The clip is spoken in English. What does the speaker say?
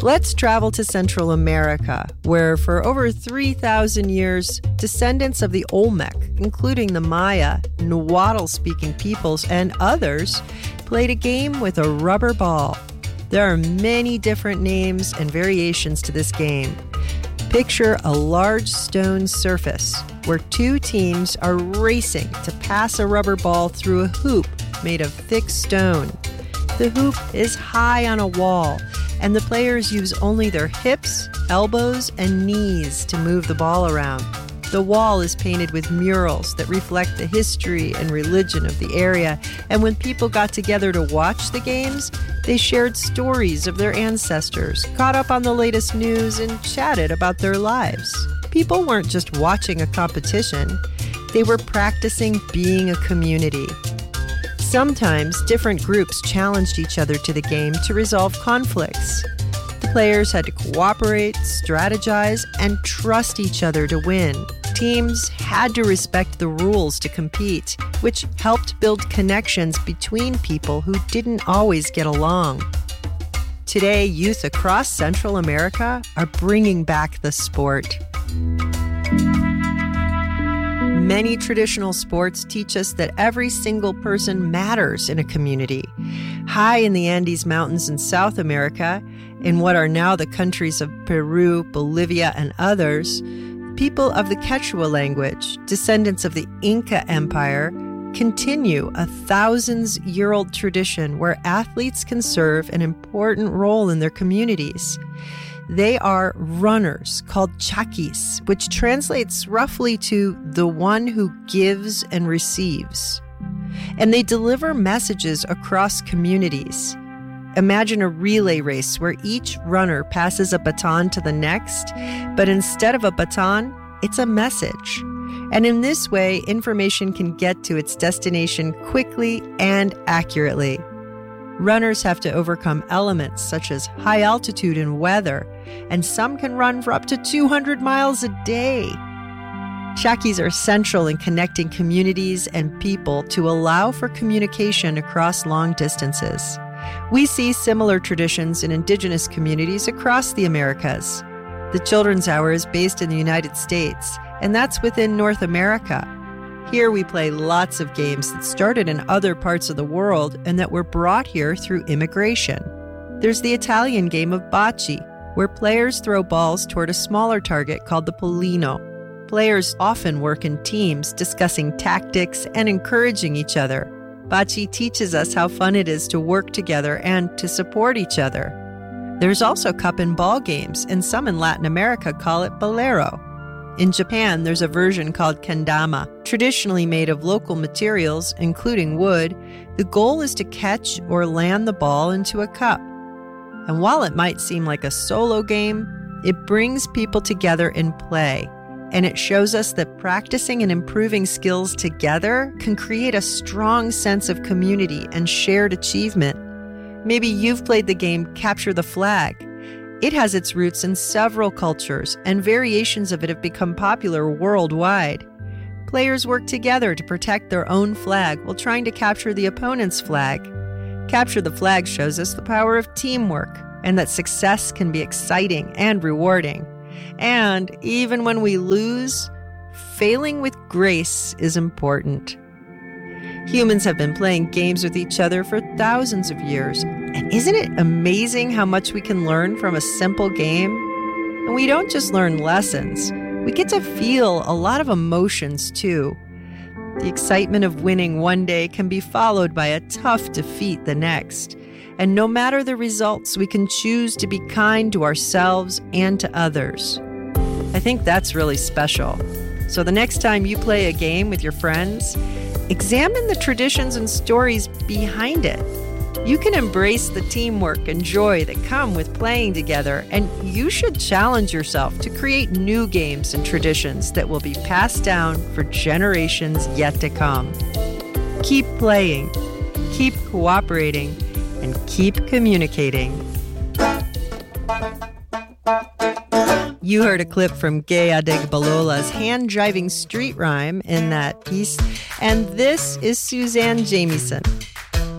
Let's travel to Central America, where for over 3,000 years, descendants of the Olmec, including the Maya, Nahuatl-speaking peoples, and others, played a game with a rubber ball. There are many different names and variations to this game. Picture a large stone surface where two teams are racing to pass a rubber ball through a hoop made of thick stone. The hoop is high on a wall, and the players use only their hips, elbows, and knees to move the ball around. The wall is painted with murals that reflect the history and religion of the area, and when people got together to watch the games, they shared stories of their ancestors, caught up on the latest news, and chatted about their lives. People weren't just watching a competition, they were practicing being a community. Sometimes different groups challenged each other to the game to resolve conflicts. The players had to cooperate, strategize, and trust each other to win. Teams had to respect the rules to compete, which helped build connections between people who didn't always get along. Today, youth across Central America are bringing back the sport. Many traditional sports teach us that every single person matters in a community. High in the Andes Mountains in South America, in what are now the countries of Peru, Bolivia, and others, people of the Quechua language, descendants of the Inca Empire, continue a thousands-year-old tradition where athletes can serve an important role in their communities. They are runners called chaquis, which translates roughly to the one who gives and receives. And they deliver messages across communities. Imagine a relay race where each runner passes a baton to the next, but instead of a baton, it's a message. And in this way, information can get to its destination quickly and accurately. Runners have to overcome elements such as high altitude and weather, and some can run for up to 200 miles a day. Chaquis are central in connecting communities and people to allow for communication across long distances. We see similar traditions in indigenous communities across the Americas. The Children's Hour is based in the United States, and that's within North America. Here we play lots of games that started in other parts of the world and that were brought here through immigration. There's the Italian game of bocce, where players throw balls toward a smaller target called the pollino. Players often work in teams, discussing tactics and encouraging each other. Bocce teaches us how fun it is to work together and to support each other. There's also cup and ball games, and some in Latin America call it bolero. In Japan, there's a version called kendama, traditionally made of local materials, including wood. The goal is to catch or land the ball into a cup. And while it might seem like a solo game, it brings people together in play. And it shows us that practicing and improving skills together can create a strong sense of community and shared achievement. Maybe you've played the game Capture the Flag. It has its roots in several cultures, and variations of it have become popular worldwide. Players work together to protect their own flag while trying to capture the opponent's flag. Capture the Flag shows us the power of teamwork, and that success can be exciting and rewarding. And even when we lose, failing with grace is important. Humans have been playing games with each other for thousands of years. And isn't it amazing how much we can learn from a simple game? And we don't just learn lessons. We get to feel a lot of emotions, too. The excitement of winning one day can be followed by a tough defeat the next. And no matter the results, we can choose to be kind to ourselves and to others. I think that's really special. So the next time you play a game with your friends, examine the traditions and stories behind it. You can embrace the teamwork and joy that come with playing together, and you should challenge yourself to create new games and traditions that will be passed down for generations yet to come. Keep playing, keep cooperating, and keep communicating. You heard a clip from Gay Adegbalola's hand-driving street rhyme in that piece, and this is Suzanne Jamieson.